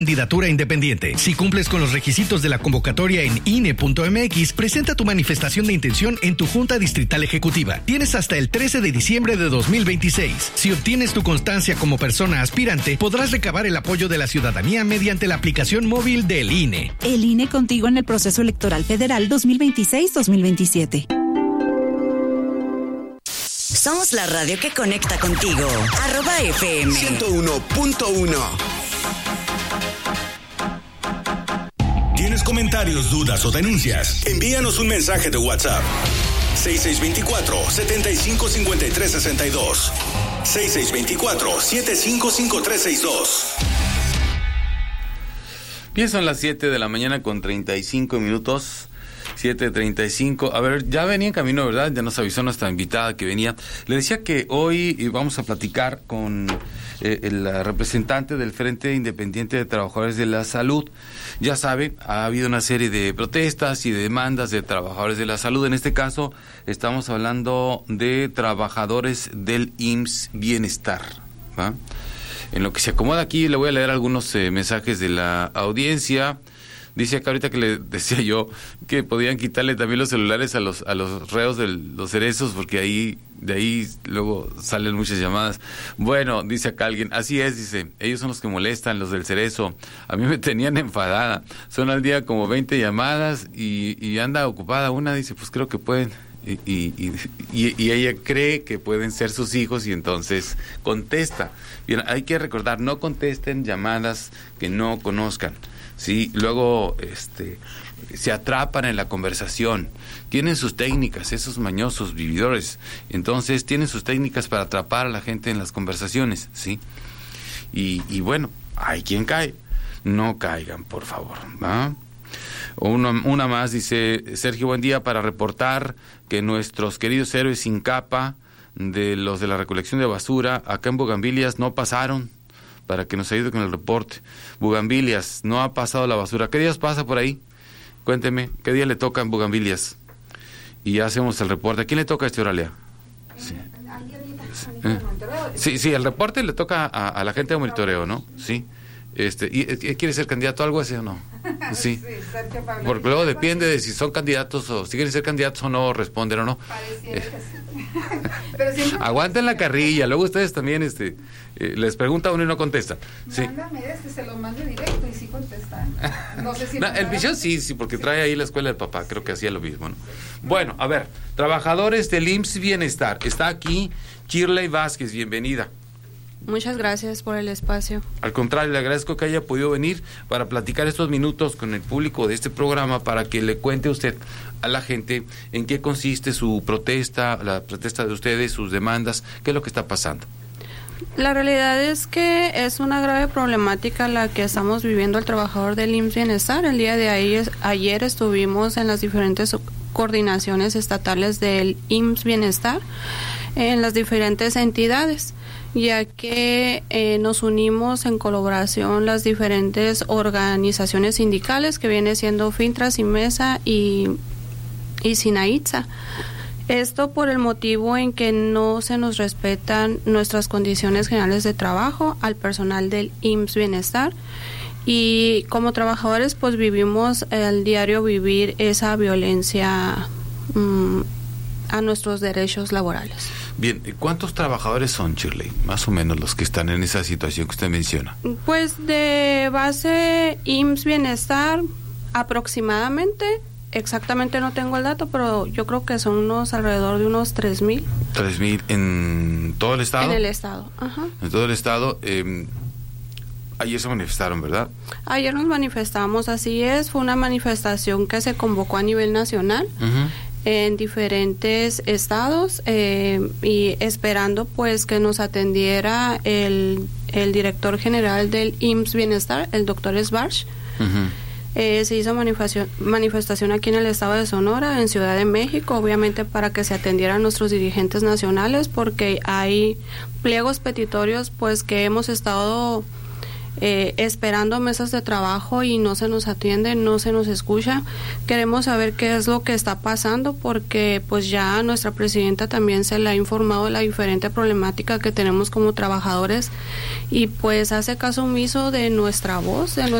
Candidatura independiente. Si cumples con los requisitos de la convocatoria en INE.mx, presenta tu manifestación de intención en tu Junta Distrital Ejecutiva. Tienes hasta el 13 de diciembre de 2026. Si obtienes tu constancia como persona aspirante, podrás recabar el apoyo de la ciudadanía mediante la aplicación móvil del INE. El INE contigo en el proceso electoral federal 2026-2027. Somos la radio que conecta contigo. @FM 101.1. ¿Tienes comentarios, dudas o denuncias? Envíanos un mensaje de WhatsApp. 6624-755362. 6624-755362. Bien, son las 7 de la mañana con 35 minutos. 7:35. A ver, ya venía en camino, ¿verdad? Ya nos avisó nuestra invitada que venía. Le decía que hoy vamos a platicar con la representante del Frente Independiente de Trabajadores de la Salud. Ya sabe, ha habido una serie de protestas y de demandas de trabajadores de la salud. En este caso, estamos hablando de trabajadores del IMSS Bienestar, ¿va? En lo que se acomoda aquí, le voy a leer algunos mensajes de la audiencia. Dice acá ahorita que le decía yo que podían quitarle también los celulares a los reos de los cerezos, porque de ahí luego salen muchas llamadas. Bueno, dice acá alguien, así es, dice, ellos son los que molestan, los del cerezo. A mí me tenían enfadada. Son al día como 20 llamadas y anda ocupada una, dice, pues creo que pueden. Y ella cree que pueden ser sus hijos y entonces contesta. Bien, hay que recordar, no contesten llamadas que no conozcan. Sí, luego se atrapan en la conversación. Tienen sus técnicas, esos mañosos vividores. Entonces tienen sus técnicas para atrapar a la gente en las conversaciones, ¿sí? Y bueno, hay quien cae. No caigan, por favor, ¿va? Una más, dice Sergio, buen día, para reportar que nuestros queridos héroes sin capa de los de la recolección de basura acá en Bugambilias no pasaron, para que nos ayude con el reporte. Bugambilias, no ha pasado la basura. ¿Qué días pasa por ahí? Cuénteme, ¿qué día le toca en Bugambilias? Y ya hacemos el reporte. ¿A quién le toca Oralia? Sí. Sí, el reporte le toca a la gente de monitoreo, ¿no? Sí. ¿Quiere ser candidato a algo así o no? Sí. Porque luego depende de si son candidatos o si quieren ser candidatos o no, responder o no. Aguanten la carrilla, luego ustedes también les pregunta uno y no contestan. Sí. Mándame se lo mando directo y sí contestan. No sé si el bicho sí, porque trae ahí la escuela del papá, creo que hacía lo mismo, ¿no? Bueno, a ver, trabajadores del IMSS Bienestar. Está aquí Shirley Vázquez, bienvenida. Muchas gracias por el espacio. Al contrario, le agradezco que haya podido venir para platicar estos minutos con el público de este programa para que le cuente usted a la gente en qué consiste su protesta, la protesta de ustedes, sus demandas, qué es lo que está pasando. La realidad es que es una grave problemática la que estamos viviendo el trabajador del IMSS Bienestar. El día de ayer estuvimos en las diferentes coordinaciones estatales del IMSS Bienestar, en las diferentes entidades, ya que nos unimos en colaboración las diferentes organizaciones sindicales que viene siendo FINTRA, CIMESA y SINAITSA. Esto por el motivo en que no se nos respetan nuestras condiciones generales de trabajo al personal del IMSS Bienestar, y como trabajadores pues vivimos el diario vivir esa violencia a nuestros derechos laborales. Bien, ¿cuántos trabajadores son, Shirley? Más o menos los que están en esa situación que usted menciona. Pues de base IMSS Bienestar aproximadamente, exactamente no tengo el dato, pero yo creo que son alrededor de unos 3,000. 3,000 en todo el estado. En el estado, ajá. En todo el estado. Ayer se manifestaron, ¿verdad? Ayer nos manifestamos, así es. Fue una manifestación que se convocó a nivel nacional. Uh-huh. En diferentes estados, y esperando pues que nos atendiera el director general del IMSS Bienestar, el doctor Esbarch. Uh-huh. Se hizo manifestación aquí en el estado de Sonora, en Ciudad de México, obviamente para que se atendieran nuestros dirigentes nacionales, porque hay pliegos petitorios pues que hemos estado esperando mesas de trabajo y no se nos atiende, no se nos escucha. Queremos saber qué es lo que está pasando, porque pues ya a nuestra presidenta también se le ha informado de la diferente problemática que tenemos como trabajadores y pues hace caso omiso de nuestra voz,